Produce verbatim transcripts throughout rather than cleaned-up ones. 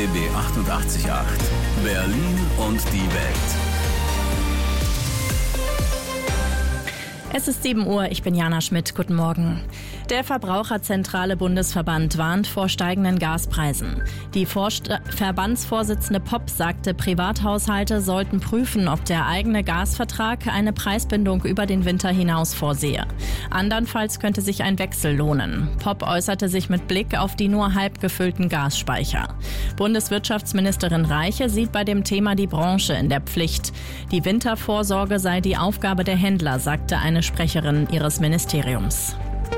B B achtundachtzig Komma acht. Berlin und die Welt. Es ist sieben Uhr, ich bin Jana Schmidt. Guten Morgen. Der Verbraucherzentrale Bundesverband warnt vor steigenden Gaspreisen. Die Vorst- Verbandsvorsitzende Popp sagte, Privathaushalte sollten prüfen, ob der eigene Gasvertrag eine Preisbindung über den Winter hinaus vorsehe. Andernfalls könnte sich ein Wechsel lohnen. Popp äußerte sich mit Blick auf die nur halb gefüllten Gasspeicher. Bundeswirtschaftsministerin Reiche sieht bei dem Thema die Branche in der Pflicht. Die Wintervorsorge sei die Aufgabe der Händler, sagte eine Sprecherin ihres Ministeriums.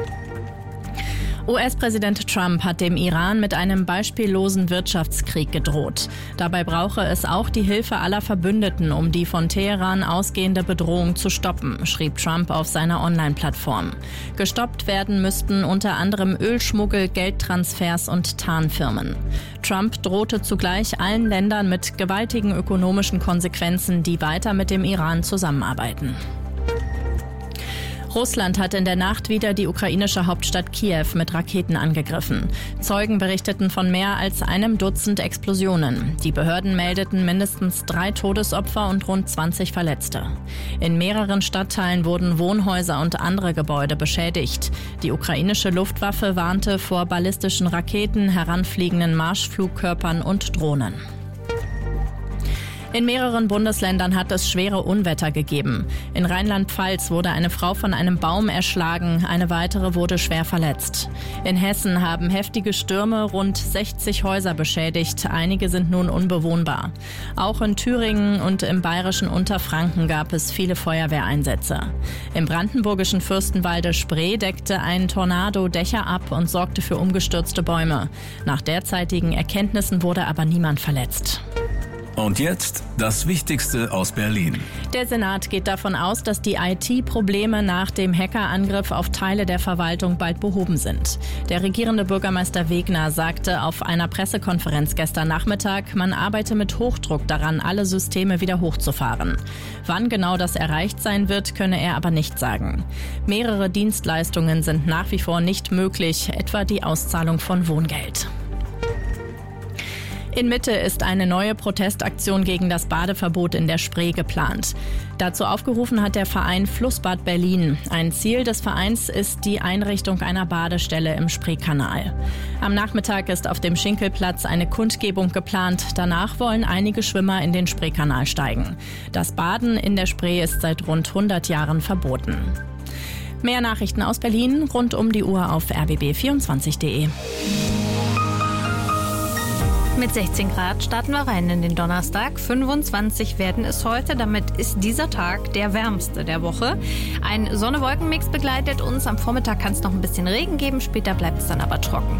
U S-Präsident Trump hat dem Iran mit einem beispiellosen Wirtschaftskrieg gedroht. Dabei brauche es auch die Hilfe aller Verbündeten, um die von Teheran ausgehende Bedrohung zu stoppen, schrieb Trump auf seiner Online-Plattform. Gestoppt werden müssten unter anderem Ölschmuggel, Geldtransfers und Tarnfirmen. Trump drohte zugleich allen Ländern mit gewaltigen ökonomischen Konsequenzen, die weiter mit dem Iran zusammenarbeiten. Russland hat in der Nacht wieder die ukrainische Hauptstadt Kiew mit Raketen angegriffen. Zeugen berichteten von mehr als einem Dutzend Explosionen. Die Behörden meldeten mindestens drei Todesopfer und rund zwanzig Verletzte. In mehreren Stadtteilen wurden Wohnhäuser und andere Gebäude beschädigt. Die ukrainische Luftwaffe warnte vor ballistischen Raketen, heranfliegenden Marschflugkörpern und Drohnen. In mehreren Bundesländern hat es schwere Unwetter gegeben. In Rheinland-Pfalz wurde eine Frau von einem Baum erschlagen, eine weitere wurde schwer verletzt. In Hessen haben heftige Stürme rund sechzig Häuser beschädigt, einige sind nun unbewohnbar. Auch in Thüringen und im bayerischen Unterfranken gab es viele Feuerwehreinsätze. Im brandenburgischen Fürstenwalde-Spree deckte ein Tornado Dächer ab und sorgte für umgestürzte Bäume. Nach derzeitigen Erkenntnissen wurde aber niemand verletzt. Und jetzt das Wichtigste aus Berlin. Der Senat geht davon aus, dass die I T-Probleme nach dem Hackerangriff auf Teile der Verwaltung bald behoben sind. Der regierende Bürgermeister Wegner sagte auf einer Pressekonferenz gestern Nachmittag, man arbeite mit Hochdruck daran, alle Systeme wieder hochzufahren. Wann genau das erreicht sein wird, könne er aber nicht sagen. Mehrere Dienstleistungen sind nach wie vor nicht möglich, etwa die Auszahlung von Wohngeld. In Mitte ist eine neue Protestaktion gegen das Badeverbot in der Spree geplant. Dazu aufgerufen hat der Verein Flussbad Berlin. Ein Ziel des Vereins ist die Einrichtung einer Badestelle im Spreekanal. Am Nachmittag ist auf dem Schinkelplatz eine Kundgebung geplant. Danach wollen einige Schwimmer in den Spreekanal steigen. Das Baden in der Spree ist seit rund hundert Jahren verboten. Mehr Nachrichten aus Berlin rund um die Uhr auf r b b vierundzwanzig punkt d e. Mit sechzehn Grad starten wir rein in den Donnerstag. fünfundzwanzig werden es heute. Damit ist dieser Tag der wärmste der Woche. Ein Sonne-Wolken-Mix begleitet uns. Am Vormittag kann es noch ein bisschen Regen geben. Später bleibt es dann aber trocken.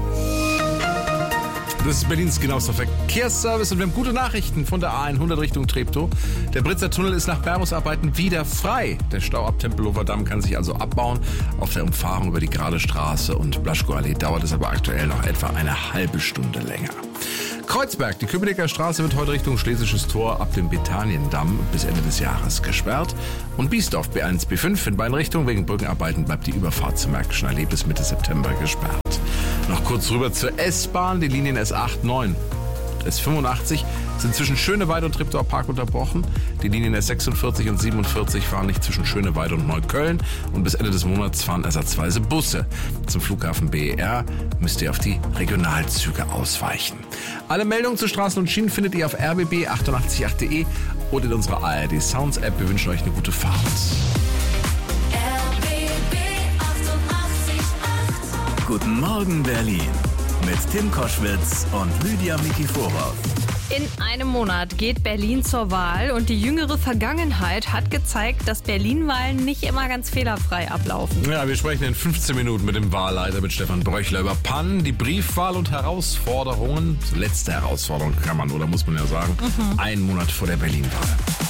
Das ist Berlins genauester Verkehrsservice und wir haben gute Nachrichten von der A hundert Richtung Treptow. Der Britzer Tunnel ist nach Bergungsarbeiten wieder frei. Der Stau ab Tempelhofer Damm kann sich also abbauen. Auf der Umfahrung über die Gerade Straße und Blaschko-Allee dauert es aber aktuell noch etwa eine halbe Stunde länger. Kreuzberg, die Köpenicker Straße wird heute Richtung Schlesisches Tor ab dem Betaniendamm bis Ende des Jahres gesperrt. Und Biesdorf B eins, B fünf in beiden Richtungen wegen Brückenarbeiten bleibt die Überfahrt zur Märkischen Allee bis Mitte September gesperrt. Noch kurz rüber zur S-Bahn, die Linien S acht, neun, S fünfundachtzig sind zwischen Schöneweide und Treptower Park unterbrochen. Die Linien S sechsundvierzig und siebenundvierzig fahren nicht zwischen Schöneweide und Neukölln. Und bis Ende des Monats fahren ersatzweise Busse. Zum Flughafen B E R müsst ihr auf die Regionalzüge ausweichen. Alle Meldungen zu Straßen und Schienen findet ihr auf r b b achtundachtzig punkt acht punkt d e und in unserer A R D Sounds App. Wir wünschen euch eine gute Fahrt. Guten Morgen Berlin mit Tim Koschwitz und Lydia Mikiforov. In einem Monat geht Berlin zur Wahl und die jüngere Vergangenheit hat gezeigt, dass Berlin-Wahlen nicht immer ganz fehlerfrei ablaufen. Ja, wir sprechen in fünfzehn Minuten mit dem Wahlleiter, mit Stefan Bröchler, über Pannen, die Briefwahl und Herausforderungen. Letzte Herausforderung kann man oder muss man ja sagen. Mhm. Einen Monat vor der Berlin-Wahl.